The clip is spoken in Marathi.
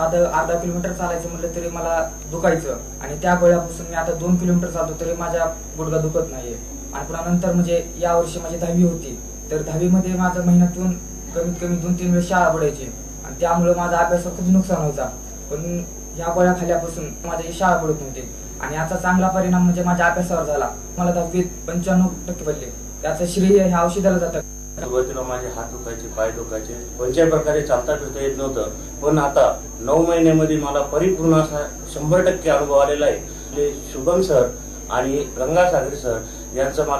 आता अर्धा किलोमीटर चालायचं म्हटलं तरी मला दुखायचं आणि त्या गोळ्यापासून मी आता 2 किलोमीटर चालतो तरी माझा गुडघा दुखत नाहीये. आणि पुन्हा नंतर म्हणजे या वर्षी माझी 10वी होती, तर 10वी मध्ये माझं महिन्यातून कमीत कमी 2-3 वेळेस शाळा बुडायची आणि त्यामुळे माझा अभ्यासात खूप नुकसान व्हायचा. पण या गोळ्या खाल्ल्यापासून माझी शाळा बुडत नव्हती आणि याचा चांगला परिणाम म्हणजे माझ्या अभ्यासावर झाला. मला 10वीत 95% पडले. त्याचं श्रेय ह्या औषधाला जातं. सुरुवातीला माझे हात दुखायचे, पाय दुखायचे, कोणत्याही प्रकारे चालता फिरता येत नव्हतं. पण आता 9 महिन्यामध्ये मला परिपूर्ण असा 100% अनुभव आलेला आहे. शुभम सर आणि गंगासागर सर यांचं